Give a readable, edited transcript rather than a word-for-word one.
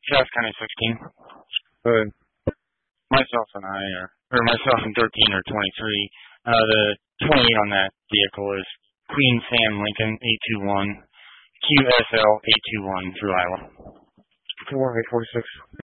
Shaft County 16. Good. Myself and 13 are 23. The 28 on that vehicle is Queen Sam Lincoln 821, QSL 821 through Iowa. 846.